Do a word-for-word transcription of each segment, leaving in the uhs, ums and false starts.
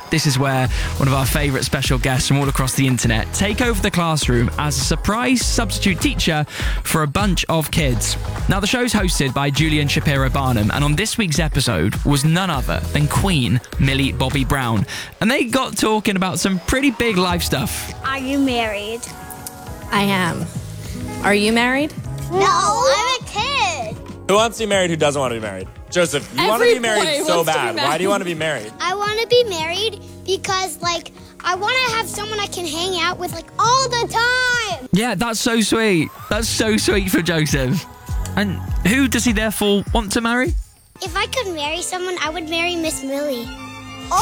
this is where one of our favourite special guests from all across the internet take over the classroom as a surprise substitute teacher for a bunch of kids. Now, the show's hosted by Julian Shapiro Barnum, and on this week's episode was none other than Queen Millie Bobby Brown. And they got talking about some pretty big life stuff. Are you married? I am. Are you married? No, I'm a kid. Who wants to be married, who doesn't want to be married? Joseph, you want to Every be married boy so wants to be bad. married. Why do you want to be married? I want to be married because, like, I want to have someone I can hang out with, like, all the time. Yeah, that's so sweet. That's so sweet for Joseph. And who does he therefore want to marry? If I could marry someone, I would marry Miss Millie. Oh!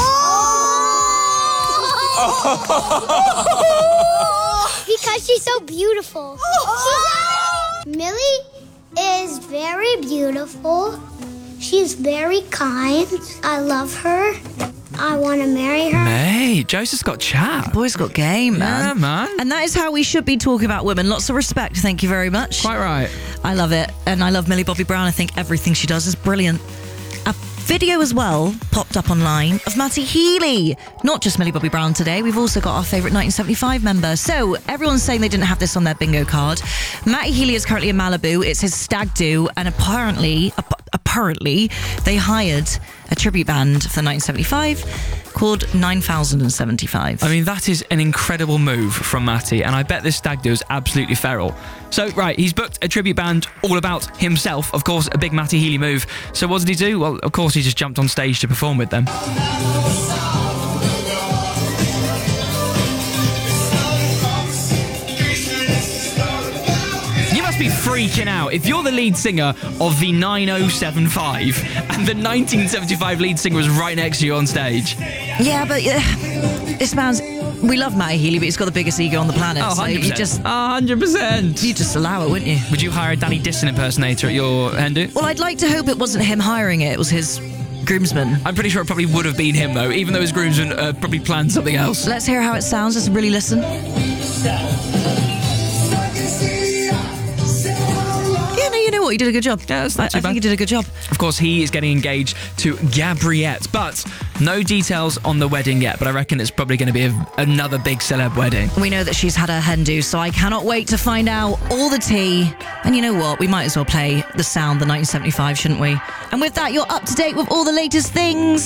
Because she's so beautiful. Millie is very beautiful. She's very kind. I love her. I want to marry her. Hey, Joseph's got chat. Boy's got game, man. Yeah, man. And that is how we should be talking about women. Lots of respect. Thank you very much. Quite right. I love it. And I love Millie Bobby Brown. I think everything she does is brilliant. A video as well popped up online of Matty Healy. Not just Millie Bobby Brown today. We've also got our favourite nineteen seventy-five member. So everyone's saying they didn't have this on their bingo card. Matty Healy is currently in Malibu. It's his stag do. And apparently, ap- apparently, they hired a tribute band for nineteen seventy-five called nine thousand seventy-five. I mean, that is an incredible move from Matty, and I bet this stag do is absolutely feral. So, right, he's booked a tribute band all about himself. Of course, a big Matty Healy move. So what did he do? Well, of course, he just jumped on stage to perform with them. You must be freaking out if you're the lead singer of the nine oh seven five and the nineteen seventy-five lead singer was right next to you on stage. Yeah, but uh, this man's... We love Matty Healy, but he's got the biggest ego on the planet. Oh, so one hundred percent. you just... one hundred percent. You just allow it, wouldn't you? Would you hire a Danny Disson impersonator at your hen do? Well, I'd like to hope it wasn't him hiring it. It was his groomsman. I'm pretty sure it probably would have been him, though, even though his groomsman uh, probably planned something else. Let's hear how it sounds. Let's really listen. Yeah, no, you know what? You did a good job. Yeah, that's not I, too I bad. think you did a good job. Of course, he is getting engaged to Gabriette, but no details on the wedding yet, but I reckon it's probably going to be a, another big celeb wedding. We know that she's had her hen do, so I cannot wait to find out all the tea. And you know what? We might as well play the sound, the nineteen seventy-five, shouldn't we? And with that, you're up to date with all the latest things.